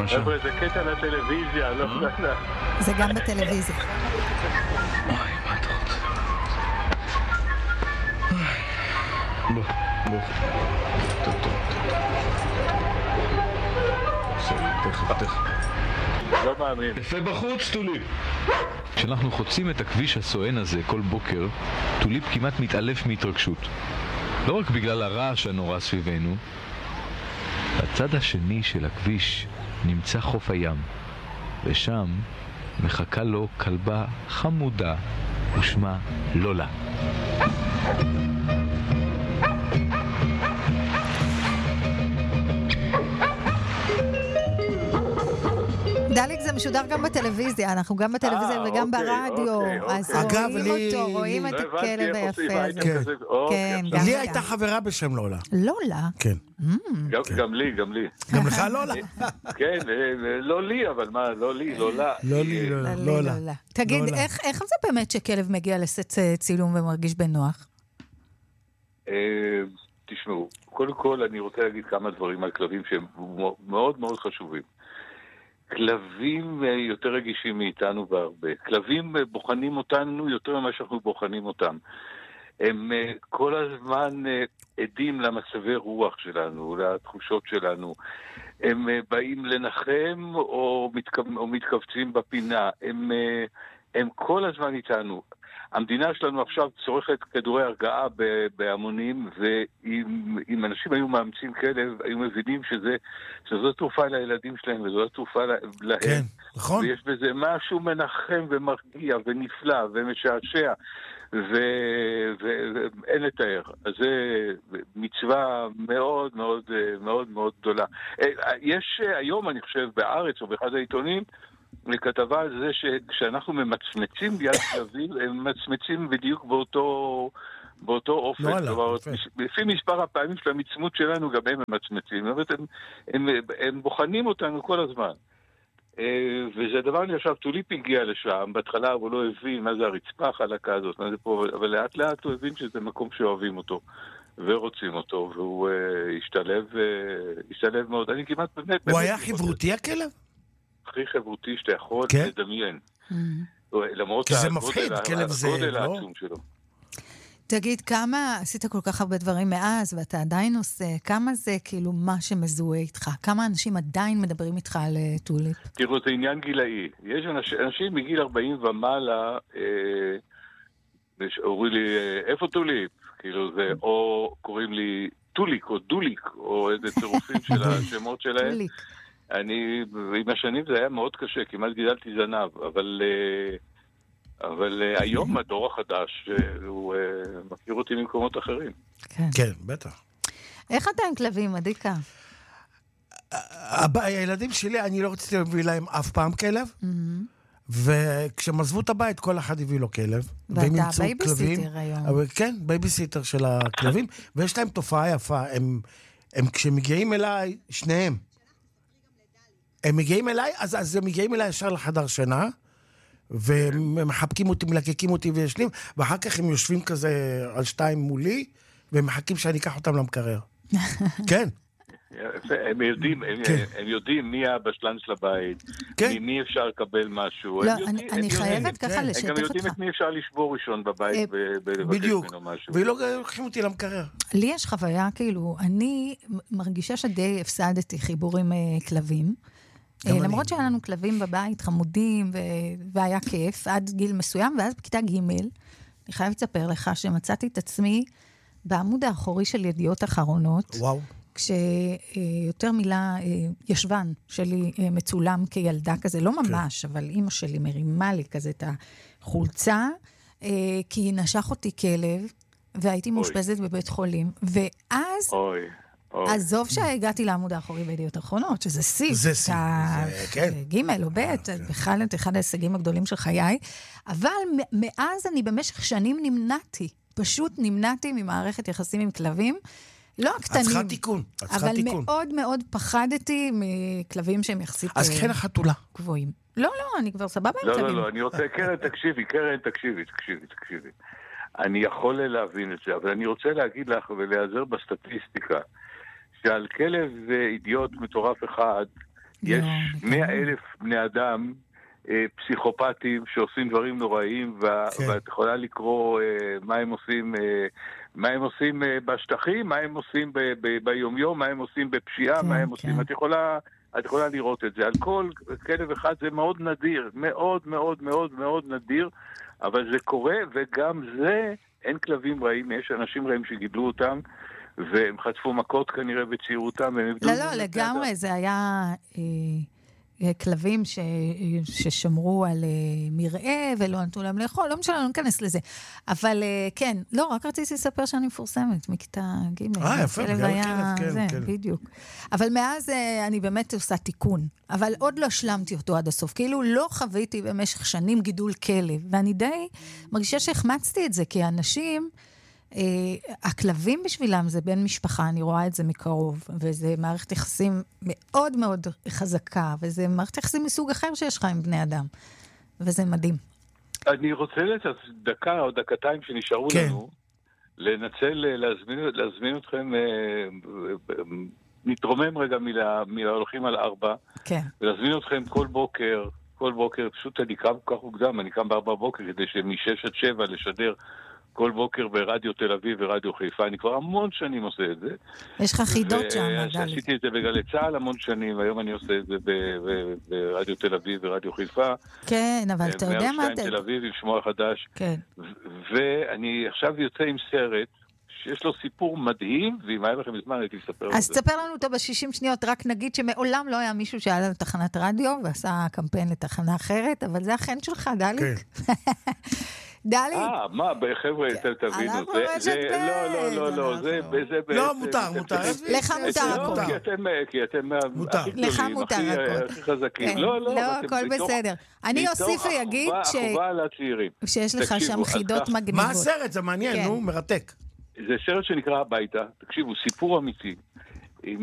עכשיו. חבר'ה, זה קטע לטלוויזיה, לא יודע. זה גם בטלוויזיה. אוי, מה אתה רוצה? בוא. טוב. בסדר, תכף. לא מאמין. יפה בחוץ, טוליפ. כשאנחנו חוצים את הכביש הסואן הזה כל בוקר, טוליפ כמעט מתעלף מהתרגשות. לא רק בגלל הרעש הנורא סביבנו, בצד השני של הכביש נמצא חוף הים, ושם מחכה לו כלבה חמודה ושמה לולה. דליק זה משודר גם בטלוויזיה, אנחנו גם בטלוויזיה וגם ברדיו, אז רואים את הכלב היפה הזה. כן, לי הייתה חברה בשם לולה. לולה? כן. גם לי. גם לך לולה? כן, לא לי, אבל מה, לא לי, לולה. תגיד, איך זה באמת שכלב מגיע לסט צילום ומרגיש בנוח? תשמעו, קודם כל אני רוצה להגיד כמה דברים על כלבים שהם מאוד מאוד חשובים. כלבים יותר רגישים מאיתנו בהרבה. כלבים בוחנים אותנו יותר ממה שאנחנו בוחנים אותם. הם כל הזמן עדים למצבי רוח שלנו, לתחושות שלנו. הם באים לנחם או מתכווצים בפינה. הם כל הזמן איתנו. המדינה שלנו עכשיו צורכת כדורי הרגעה בהמונים, ואם אנשים היו מאמצים כלב, היו מבינים שזו תרופה לילדים שלהם, וזו תרופה להם. כן, נכון. ויש בזה משהו מנחם ומרגיע ונפלא ומשעשע, ואין לתאר. אז זה מצווה מאוד מאוד מאוד מאוד גדולה. יש היום, אני חושב, בארץ או באחד העיתונים, לכתבה על זה שכשאנחנו ממצמצים ביד כלבים, הם ממצמצים בדיוק באותו אופן. לפי מספר הפעמים של המצמות שלנו, גם הם ממצמצים. הם בוחנים אותנו כל הזמן. וזה דבר אני עכשיו, טוליפ הגיע לשם, בהתחלה הוא לא הבין מה זה הרצפה החלקה הזאת, מה זה פה, אבל לאט לאט הוא הבין שזה מקום שאוהבים אותו. ורוצים אותו, והוא השתלב מאוד. אני כמעט באמת... הוא היה חברותי הכלב? הכי חברותי שאתה יכול לדמיין. למרות כי זה מפחיד, כלב זה, הגודל לא? העצום שלו. תגיד, כמה עשית כל כך הרבה דברים מאז, ואתה עדיין עושה, כמה זה כאילו מה שמזוהה איתך? כמה אנשים עדיין מדברים איתך על טוליפ? תראו, זה עניין גילאי. יש אנשים מגיל 40 ומעלה, אומרים לי, איפה טוליפ? כאילו זה, או קוראים לי טוליק, או דוליק, או איזה צירופים של השמות שלהם. טוליק. עם השנים זה היה מאוד קשה, כמעט גידלתי זנב, אבל היום הדור החדש, הוא מכיר אותי ממקומות אחרים. כן, בטח. איך אתה עם כלבים, עדיקה? הילדים שלי, אני לא רציתי להביא להם אף פעם כלב, וכשהם עזבו את הבית, כל אחד הביא לו כלב. ואתה בייביסיטר היום. כן, בייביסיטר של הכלבים, ויש להם תופעה יפה, הם כשמגיעים אליי, שניהם, הם מגיעים אליי, אז הם מגיעים אליי ישר לחדר שינה, ומחבקים אותי, מלקקים אותי וישנים, ואחר כך הם יושבים כזה על שתיים מולי, והם מחכים שאני אקח אותם למקרר. כן. הם יודעים מי הבשלן של הבית, ממי אפשר לקבל משהו. לא, אני חייבת ככה לשתף אותך. הם גם יודעים את מי אפשר לשבור ראשון בבית ולבקש ממנו משהו. ולא לוקחים אותי למקרר. לי יש חוויה, כאילו, אני מרגישה שדי הפסדתי חיבור עם כלבים, למרות שהיה לנו כלבים בבית, חמודים, והיה כיף, עד גיל מסוים, ואז בכיתה ג' אני חייבת לספר לך שמצאתי את עצמי בעמוד האחורי של ידיעות אחרונות, וואו. כשיותר מילה ישבן שלי מצולם כילדה כזה, לא ממש, אבל אמא שלי מרימה לי כזה את החולצה, כי נשך אותי כלב, והייתי מאושפזת בבית חולים, ואז... עזוב שהגעתי לעמוד האחורי בידיעות האחרונות, שזה סי, ג' או ב', בכלל אחד ההישגים הגדולים של חיי, אבל מאז אני במשך שנים פשוט נמנעתי ממערכת יחסים עם כלבים, לא הקטנים, את צריכה תיקון. אבל מאוד מאוד פחדתי מכלבים שהם יחסית אז כן החתולה. גבוהים. לא, אני כבר סבבה עם כלבים. לא, אני רוצה, קרן, תקשיבי. אני יכול להבין את זה, אבל אני רוצה להגיד לך ולהיעזר בסטטיסטיקה, שעל כלב אידיוט מטורף אחד, יש 100,000 בני אדם פסיכופטים שעושים דברים נוראים, ואת יכולה לקרוא מה הם עושים בשטחים, מה הם עושים ביומיום, מה הם עושים בפשיעה, מה הם עושים. את יכולה לראות את זה. על כל כלב אחד זה מאוד נדיר, מאוד מאוד מאוד מאוד נדיר, אבל זה קורה, וגם זה, אין כלבים רעים, יש אנשים רעים שגידלו אותם, והם חטפו מכות כנראה בצעירותם. לא, לגמרי, זה היה כלבים ששמרו על מראה ולא נתנו להם לאכול, לא משנה, לא ניכנס לזה. אבל כן, לא, רק רציתי לספר שאני מפורסמת מכיתה ג'. יפה, בגלל כלב, כן. בדיוק. אבל מאז אני באמת עושה תיקון, אבל עוד לא השלמתי אותו עד הסוף, כאילו לא חוויתי במשך שנים גידול כלב, ואני די מרגישה שהחמצתי את זה, כי האנשים... הכלבים בשבילם זה בן משפחה, אני רואה את זה מקרוב, וזה מערכת יחסים מאוד מאוד חזקה, וזה מערכת יחסים מסוג אחר שיש לך עם בני אדם, וזה מדהים. אני רוצה דקה או דקתיים שנשארו לנו, לנצל, להזמין אתכם, נתרומם רגע מההולכים על 4, ולהזמין אתכם כל בוקר, פשוט אני קם כל כך מוקדם, אני קם ב4 בוקר, כדי שמ6 עד 7 לשדר כל בוקר ברדיו תל אביב ורדיו חיפה. אני כבר המון שנים עושה את זה. יש לך חידות שם, דלי. עשיתי את זה בגלי צהל המון שנים, והיום אני עושה את זה ברדיו תל אביב ורדיו חיפה. כן, אבל אתה יודע מה... 102 תל אביב עם שמו החדש. כן. ואני עכשיו יוצא עם סרט, שיש לו סיפור מדהים, ואם היה לכם זמן הייתי לספר על זה. אז תספר לנו אותו ב-60 שניות, רק נגיד שמעולם לא היה מישהו שהיה לתחנת רדיו, ועשה קמפיין לתחנה אחרת, אבל זה החן שלך, דלי. כן. דלי. מה, חבר'ה, תבינו, לא, זה... לא, מותר. לך מותר הכל. כי אתם הכי גדולים, הכי חזקים. לא, הכל בסדר. אני אוסיף ויגיד שיש לך שם חידות מגניבות. מה הסרט? זה מעניין, נו, מרתק. זה סרט שנקרא הביתה. תקשיבו, סיפור אמיתי.